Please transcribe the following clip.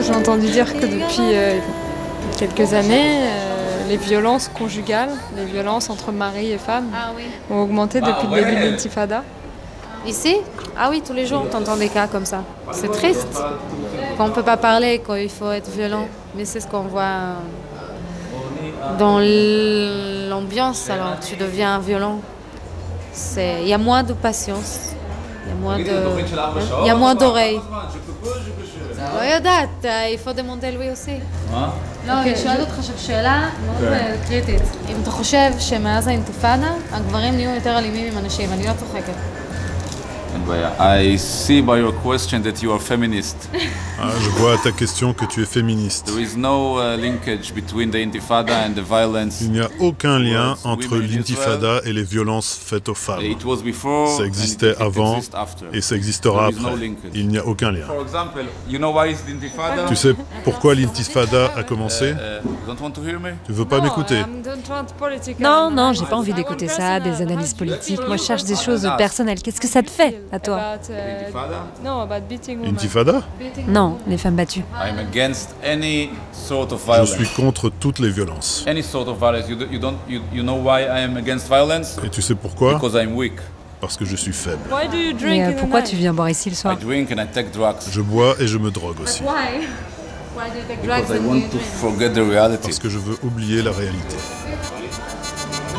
J'ai entendu dire que depuis quelques années, les violences conjugales, les violences entre mari et femme ont augmenté depuis le début de l'intifada. Ici? Ah oui, tous les jours, on entend des cas comme ça. C'est triste. Quand on ne peut pas parler, quand il faut être violent. Mais c'est ce qu'on voit dans l'ambiance, alors tu deviens violent. Il y a moins de patience, il y a moins d'oreilles. לא יודעת, il faut demander lui aussi. לא, אני שואלת אותך עכשיו שאלה מאוד קריטית. אם אתה חושב שמאז האינתיפאדה, הגברים נהיו יותר אלימים עם אנשים, אני לא צוחקת. I see by your question that you are feminist. Je vois à ta question que tu es féministe. There is no linkage between the intifada and the violence. Il n'y a aucun lien entre l'intifada et les violences faites aux femmes. It was before, ça existait avant et ça existera après. Il n'y a aucun lien. For example, you know why is the intifada? Tu sais pourquoi l'intifada a commencé? Don't want to hear me? Tu veux pas m'écouter? Non, j'ai pas envie d'écouter ça, des analyses politiques. Moi, je cherche des choses personnelles. Qu'est-ce que ça te fait, à toi? Intifada? Non, les femmes battues. I'm against any sort of Je violence. suis contre toutes les violences. Any sort of violence. You know why I am against violence? Et tu sais pourquoi? Because I'm weak. Parce que je suis faible. Mais pourquoi tu viens boire ici le soir? I drink and I take drugs. Je bois et je me drogue aussi. Because I want to forget the reality. Parce que je veux oublier la réalité.